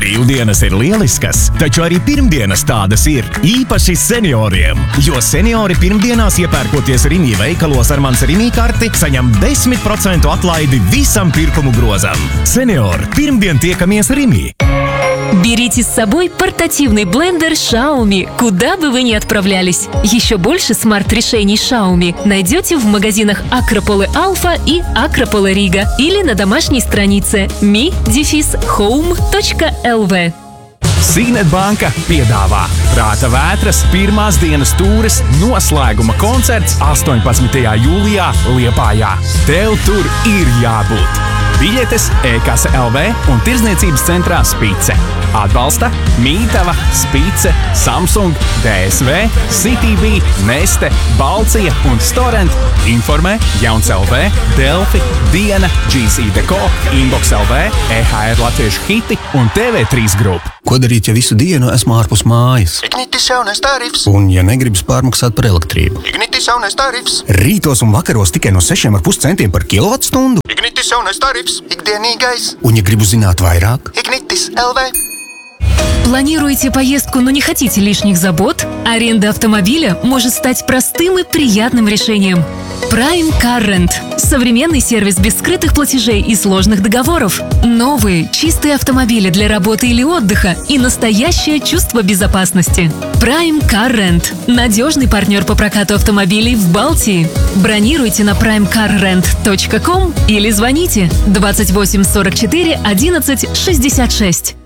Brīvdienas ir lieliskas, taču arī pirmdienas tādas ir, īpaši senioriem. Jo seniori pirmdienās iepērkoties Rimi veikalos ar Mans Rimi karti, saņem 10% atlaidi visam pirkumu grozam. Seniori, pirmdien tiekamies Rimi. Берите с собой портативный блендер Xiaomi, куда бы вы ни отправлялись. Еще больше смарт-решений Xiaomi найдете в магазинах Акрополы Алфа и Акрополы Рига или на домашней странице mi-home.lv. Signet banka piedāvā Prāta vētras pirmās dienas tūres noslēguma koncerts 18. jūlijā Liepājā. Tev tur ir jābūt! Biļetes e-kase LV un tirdzniecības centrā Spice. Atbalsta Mītava, Spice, Samsung, DSV, CTV, Neste, Balcija un Storent. Informē Jauns LV, Delfi, Diena, GC Deko, Inbox LV, EHR Latviešu hiti un TV3 grupa. Ko darīt, ja visu dienu esmu ārpus mājas? Ignitis jaunais tarifs. Un ja negribas pārmaksāt par elektrību? Ignitis jaunais tarifs. Rītos un vakaros tikai no 6,5 centiem par kilovatstundu? Ignitis jaunais tarifs. Ikdienīgais. Un ja gribu zināt vairāk? Ignitis LV. Планируете поездку, но не хотите лишних забот? Аренда автомобиля может стать простым и приятным решением. Prime Car Rent – современный сервис без скрытых платежей и сложных договоров. Новые, чистые автомобили для работы или отдыха и настоящее чувство безопасности. Prime Car Rent – надежный партнер по прокату автомобилей в Балтии. Бронируйте на primecarrent.com или звоните 28 44 11 66.